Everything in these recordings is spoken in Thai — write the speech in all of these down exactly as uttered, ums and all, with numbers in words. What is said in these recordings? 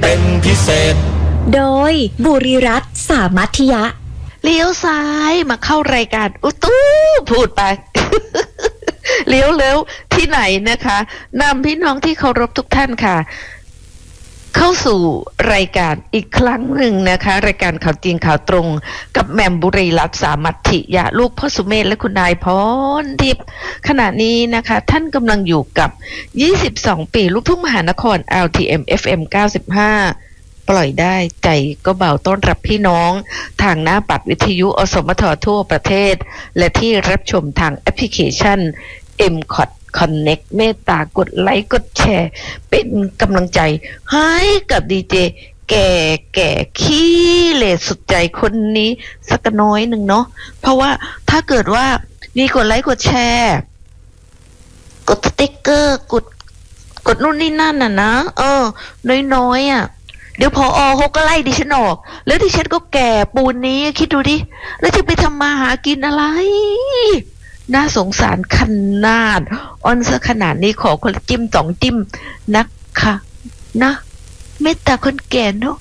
เป็นพิเศษโดยบุริรัตน์สามัธยะเลี้ยวซ้ายมาเข้ารายการอุตูพูดไป เลี้ยวเลี้ยวที่ไหนนะคะนำพี่น้องที่เคารพทุกท่านค่ะเข้าสู่รายการอีกครั้งหนึ่งนะคะรายการข่าวจริงข่าวตรงกับแหม่มบุรีรัตน์สามัธยะลูกพ่อสุเมธและคุณนายพรทิพย์ขณะนี้นะคะท่านกำลังอยู่กับยี่สิบสองปีลูกทุ่งมหานคร แอล ที เอ็ม เอฟ เอ็ม เก้าสิบห้าปล่อยได้ใจก็เบาต้อนรับพี่น้องทางหน้าปัดวิทยุอสมททั่วประเทศและที่รับชมทางแอปพลิเคชัน เอ็ม คอ ที Connect เมตตากดไลค์กดแชร์เป็นกำลังใจให้กับดีเจแก่แก่ขี้เหร่สุดใจคนนี้สักน้อยหนึ่งเนาะเพราะว่าถ้าเกิดว่ามีกดไลค์กดแชร์กดสติ๊กเกอร์กดกดนู่นนี่นั่นน่ะนะเออน้อยๆอ่ะเดี๋ยวพออเขาก็ไล่ดิฉันออกแล้วดิฉันก็แก่ปูนนี้คิดดูดิแล้วจะไปทำมาหากินอะไรน่าสงสารขนาดออนซะขนาดนี้ขอคนละจิ้มสองจิ้มนะคะนะเมตตาคนแก่เนาะ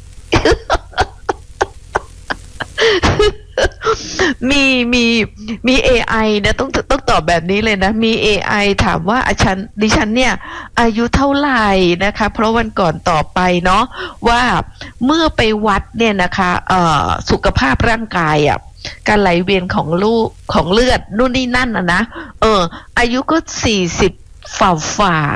มีมีมี เอ ไอ นะต้องต้องตอบแบบนี้เลยนะมี เอ ไอ ถามว่าอาฉันดิฉันเนี่ยอายุเท่าไหร่นะคะเพราะวันก่อนต่อไปเนาะว่าเมื่อไปวัดเนี่ยนะคะเอ่อสุขภาพร่างกายอ่ะการไหลเวียนของลูกของเลือดนู่นนี่นั่นอ่ะนะเอออายุก็สี่สิบฝ่าฝ่า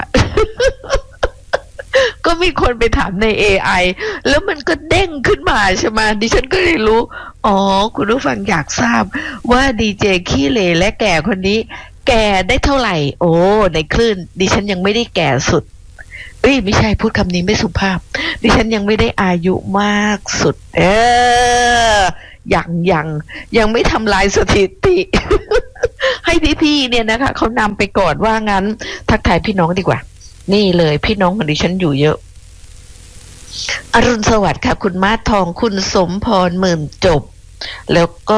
ก็มีคนไปถามใน เอ ไอ แล้วมันก็เด้งขึ้นมาใช่ไหมดิฉันก็เลยรู้อ๋อคุณผู้ฟังอยากทราบว่าดีเจขี้เหร่และแก่คนนี้แก่ได้เท่าไหร่โอ้ในคลื่นดิฉันยังไม่ได้แก่สุดเอ้ยไม่ใช่พูดคำนี้ไม่สุภาพดิฉันยังไม่ได้อายุมากสุดเออยังยังยังไม่ทำลายสถิติ ให้พี่ๆเนี่ยนะคะเขานำไปก่อนว่างั้นทักทายพี่น้องดีกว่านี่เลยพี่น้องของดิฉันอยู่เยอะอรุณสวัสดิ์ค่ะคุณมาทองคุณสมพรหมื่นจบแล้วก็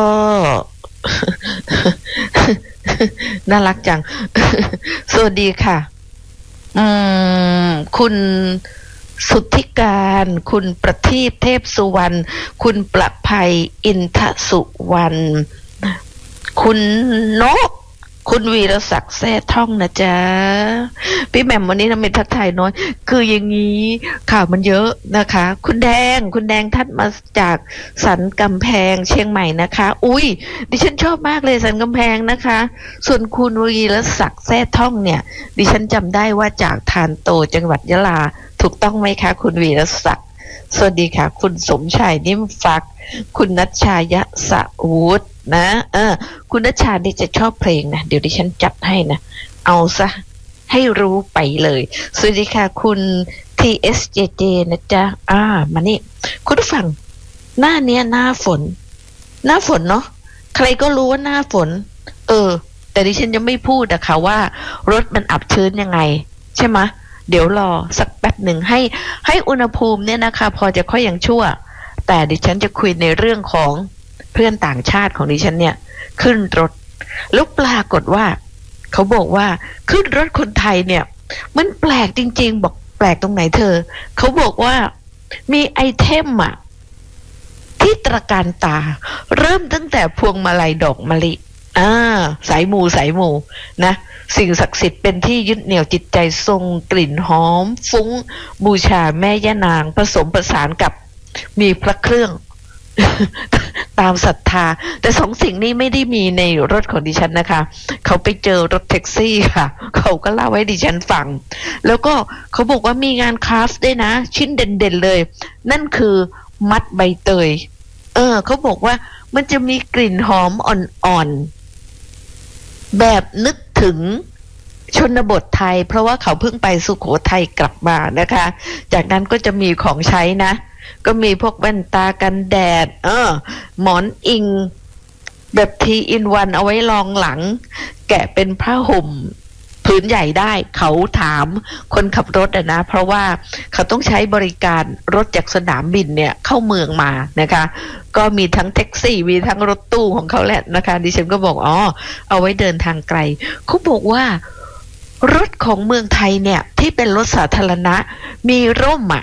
น่ารักจัง สวัสดีค่ะอืมคุณสุทธิการคุณประทีปเทพสุวรรณคุณประภัยอินทสุวรรณคุณนกคุณวีรศักดิ์แซ่ท่องนะจ๊ะพี่แหม่มวันนี้ทำเป็นทักทายน้อยคืออย่างนี้ข่าวมันเยอะนะคะคุณแดงคุณแดงทัดมาจากสันกำแพงเชียงใหม่นะคะอุ้ยดิฉันชอบมากเลยสันกำแพงนะคะส่วนคุณวีรศักดิ์แซ่ท่องเนี่ยดิฉันจำได้ว่าจากทานโตจังหวัดยะลาถูกต้องไหมคะคุณวีรศักดิ์สวัสดีค่ะคุณสมชายนิ่มฟักคุณนัชชายะสะวุฒนะเออคุณนัชชาดิจะชอบเพลงนะเดี๋ยวดิฉันจัดให้นะเอาซะให้รู้ไปเลยสวัสดีค่ะคุณ ที เอส เจ เจ นะจ๊ะอ่ามานี่คุณผู้ฟังหน้าเนี้ยหน้าฝนหน้าฝนเนาะใครก็รู้ว่าหน้าฝนเออแต่ดิฉันยังไม่พูดนะคะว่ารถมันอับชื้นยังไงใช่ไหมเดี๋ยวรอสักแป๊บหนึ่งให้ให้อุณหภูมิเนี่ยนะคะพอจะค่อยยังชั่วแต่ดิฉันจะคุยในเรื่องของเพื่อนต่างชาติของดิฉันเนี่ยขึ้นรถแล้วปรากฏว่าเขาบอกว่าขึ้นรถคนไทยเนี่ยมันแปลกจริงๆบอกแปลกตรงไหนเธอเขาบอกว่ามีไอเทมอะที่ตระการตาเริ่มตั้งแต่พวงมาลัยดอกมะลิอ่าสายมูสายมูนะสิ่งศักดิ์สิทธิ์เป็นที่ยึดเหนี่ยวจิตใจทรงกลิ่นหอมฟุ้งบูชาแม่ย่านางผสมผสานกับมีพระเครื่อง ตามศรัทธาแต่สองสิ่งนี้ไม่ได้มีในรถของดิฉันนะคะเขาไปเจอรถแท็กซี่ค่ะเขาก็เล่าให้ดิฉันฟังแล้วก็เขาบอกว่ามีงานคราฟต์ด้วยนะชิ้นเด่นๆเลยนั่นคือมัดใบเตยเออเขาบอกว่ามันจะมีกลิ่นหอมอ่อนๆแบบนึกถึงชนบทไทยเพราะว่าเขาเพิ่งไปสุโขทัยกลับมานะคะจากนั้นก็จะมีของใช้นะก็มีพวกแว่นตากันแดดเออหมอนอิงแบบทีอินวันเอาไว้รองหลังแกะเป็นผ้าห่มผืนใหญ่ได้เขาถามคนขับรถอะนะเพราะว่าเขาต้องใช้บริการรถจากสนามบินเนี่ยเข้าเมืองมานะคะก็มีทั้งแท็กซี่มีทั้งรถตู้ของเขาแหละนะคะดิฉันก็บอกอ๋อเอาไว้เดินทางไกลเขาบอกว่ารถของเมืองไทยเนี่ยที่เป็นรถสาธารณะมีร่มอ่ะ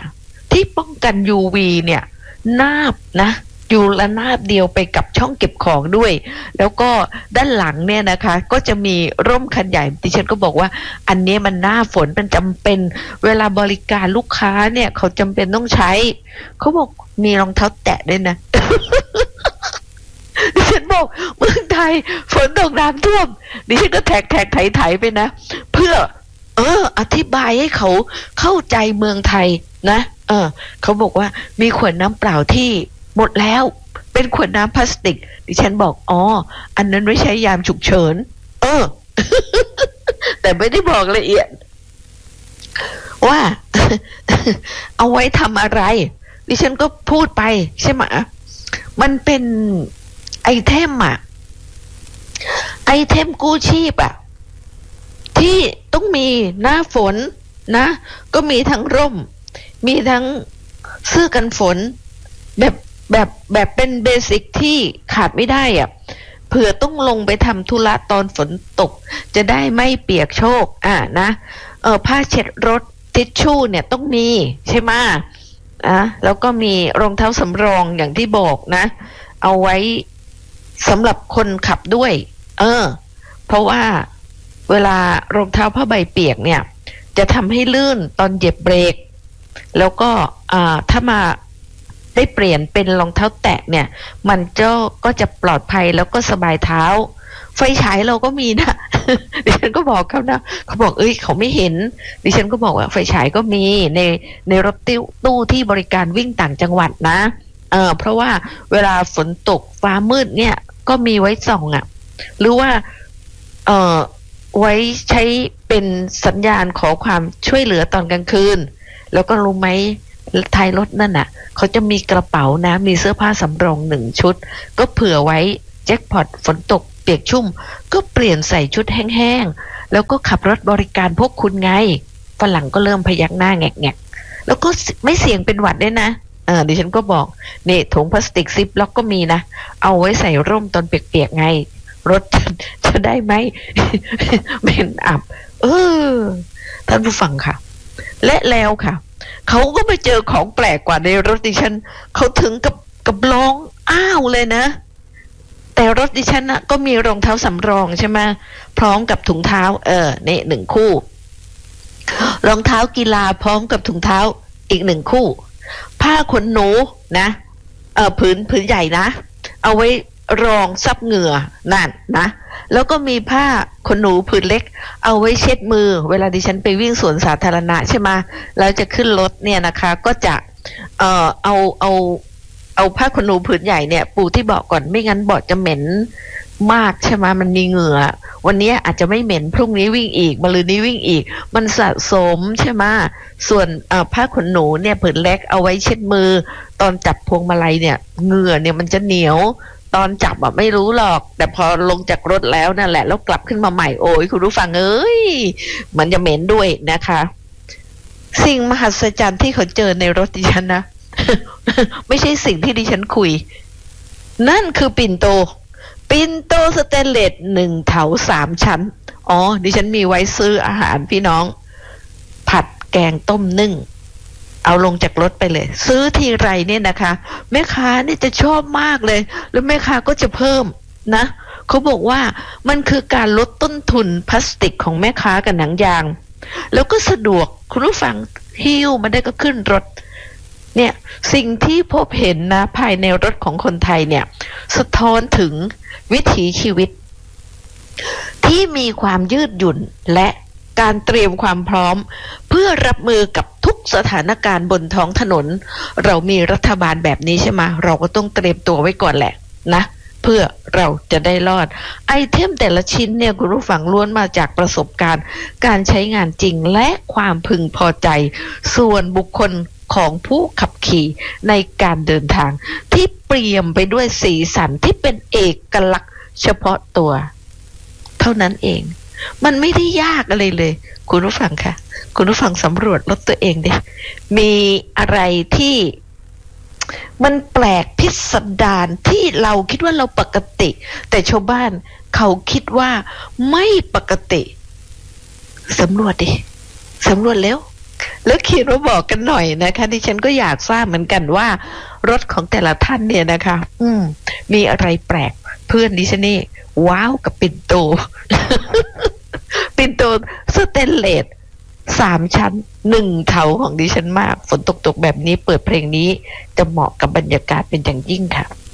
ที่ป้องกัน ยู วี เนี่ยนาบนะอยู่ระนาบเดียวไปกับช่องเก็บของด้วยแล้วก็ด้านหลังเนี่ยนะคะก็จะมีร่มคันใหญ่ดิฉันก็บอกว่าอันนี้มันหน้าฝนมันจำเป็นเวลาบริการลูกค้าเนี่ยเขาจำเป็นต้องใช้เขาบอกมีรองเท้าแตะด้วยนะ ดิฉันบอกเมืองไทยฝนตกน้ำท่วมดิฉันก็แท็กแท็กไถไถไปนะเพื่อเอออธิบายให้เขาเข้าใจเมืองไทยนะเออเขาบอกว่ามีขวดน้ำเปล่าที่หมดแล้วเป็นขวดน้ำพลาสติกดิฉันบอกอ๋ออันนั้นไว้ใช้ยามฉุกเฉินเออ แต่ไม่ได้บอกละเอียดว่า เอาไว้ทำอะไรดิฉันก็พูดไปใช่ไหมมันเป็นไอเทมอะไอเทมกู้ชีพอะที่ต้องมีหน้าฝนนะก็มีทั้งร่มมีทั้งเสื้อกันฝนแบบแบบแบบเป็นเบสิกที่ขาดไม่ได้อ่ะเผื่อต้องลงไปทำธุระตอนฝนตกจะได้ไม่เปียกโชกอ่ะนะเออผ้าเช็ดรถทิชชู่เนี่ยต้องมีใช่ไหมอ่ะแล้วก็มีรองเท้าสำรองอย่างที่บอกนะเอาไว้สำหรับคนขับด้วยเออเพราะว่าเวลารองเท้าผ้าใบเปียกเนี่ยจะทำให้ลื่นตอนเหยียบเบรกแล้วก็อ่าถ้ามาได้เปลี่ยนเป็นรองเท้าแตะเนี่ยมันก็ก็จะปลอดภัยแล้วก็สบายเท้าไฟฉายเราก็มีนะ ดิฉันก็บอกเขานะเขาบอกเอ้ยเขาไม่เห็นดิฉันก็บอกว่าไฟฉายก็มีในในรถตู้ตู้ที่บริการวิ่งต่างจังหวัดนะเออเพราะว่าเวลาฝนตกฟ้ามืดเนี่ยก็มีไว้ส่องอ่ะหรือว่าเออไว้ใช้เป็นสัญญาณขอความช่วยเหลือตอนกลางคืนแล้วก็รู้ไหมท้ายรถนั่นน่ะเขาจะมีกระเป๋านะมีเสื้อผ้าสำรองหนึ่งชุดก็เผื่อไว้แจ็คพอตฝนตกเปียกชุ่มก็เปลี่ยนใส่ชุดแห้งๆแล้วก็ขับรถบริการพวกคุณไงฝรั่งก็เริ่มพยักหน้าแงกๆแล้วก็ไม่เสี่ยงเป็นหวัดด้วยนะเออดิฉันก็บอกนี่ถุงพลาสติกซิปล็อกก็มีนะเอาไว้ใส่ร่มตอนเปียกๆไงรถจะได้ไหม เป็นอับเออท่านผู้ฟังค่ะและแล้วค่ะเขาก็ไปเจอของแปลกกว่าในรถดิฉันเขาถึงกับกับร้องอ้าวเลยนะแต่รถดิฉันนะก็มีรองเท้าสำรองใช่ไหมพร้อมกับถุงเท้าเออนี่หนึ่งคู่รองเท้ากีฬาพร้อมกับถุงเท้าอีกหนึ่งคู่ผ้าขนหนูนะเออผืนผืนใหญ่นะเอาไว้รองซับเหงื่อนั่นนะแล้วก็มีผ้าขนหนูผืนเล็กเอาไว้เช็ดมือเวลาดิฉันไปวิ่งสวนสาธารณะใช่ไหมแล้วจะขึ้นรถเนี่ยนะคะก็จะเอ่อเอาเอาเอาผ้าขนหนูผืนใหญ่เนี่ยปูที่เบาะก่อนไม่งั้นเบาะจะเหม็นมากใช่ไหมมันมีเหงื่อวันนี้อาจจะไม่เหม็นพรุ่งนี้วิ่งอีกมะรืนนี้วิ่งอีกมันสะสมใช่ไหมส่วนเอ่อผ้าขนหนูเนี่ยผืนเล็กเอาไว้เช็ดมือตอนจับพวงมาลัยเนี่ยเหงื่อเนี่ยมันจะเหนียวตอนจับอ่ะไม่รู้หรอกแต่พอลงจากรถแล้วนั่นแหละแล้วกลับขึ้นมาใหม่โอ้ยคุณผู้ฟังเอ้ยมันจะเหม็นด้วยนะคะสิ่งมหัศจรรย์ที่เขาเจอในรถดิฉันนะ ไม่ใช่สิ่งที่ดิฉันคุยนั่นคือปิ่นโตปิ่นโตสเตนเลสหนึ่งเถาสามชั้นอ๋อดิฉันมีไว้ซื้ออาหารพี่น้องผัดแกงต้มนึ่งเอาลงจากรถไปเลยซื้อทีไรเนี่ยนะคะแม่ค้านี่จะชอบมากเลยแล้วแม่ค้าก็จะเพิ่มนะเขาบอกว่ามันคือการลดต้นทุนพลาสติกของแม่ค้ากับหนังยางแล้วก็สะดวกคุณผู้ฟังหิ้วมาได้ก็ขึ้นรถเนี่ยสิ่งที่พบเห็นนะภายในรถของคนไทยเนี่ยสะท้อนถึงวิถีชีวิตที่มีความยืดหยุ่นและการเตรียมความพร้อมเพื่อรับมือกับทุกสถานการณ์บนท้องถนนเรามีรัฐบาลแบบนี้ใช่ไหมเราก็ต้องเตรียมตัวไว้ก่อนแหละนะเพื่อเราจะได้รอดไอเทมแต่ละชิ้นเนี่ยคุณผู้ฟังล้วนมาจากประสบการณ์การใช้งานจริงและความพึงพอใจส่วนบุคคลของผู้ขับขี่ในการเดินทางที่เปี่ยมไปด้วยสีสันที่เป็นเอกลักษณ์เฉพาะตัวเท่านั้นเองมันไม่ได้ยากอะไรเลยคุณผู้ฟังค่ะคุณผู้ฟังสำรวจรถตัวเองดิมีอะไรที่มันแปลกพิสดารที่เราคิดว่าเราปกติแต่ชาวบ้านเขาคิดว่าไม่ปกติสำรวจดิสำรวจแล้วแล้วเขียนมาบอกกันหน่อยนะคะดิฉันก็อยากทราบเหมือนกันว่ารถของแต่ละท่านเนี่ยนะคะ อืม มีอะไรแปลกเพื่อนดิฉันนี่ว้าวกับปิ่นโต ปิ่นโตสเตนเลสสามชั้นหนึ่งเถาของดิฉันมากฝนตกๆแบบนี้เปิดเพลงนี้จะเหมาะกับบรรยากาศเป็นอย่างยิ่งค่ะ